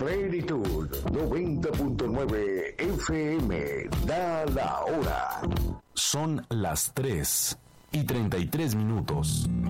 Plenitud 90.9 FM. Da la hora. Son las 3:33.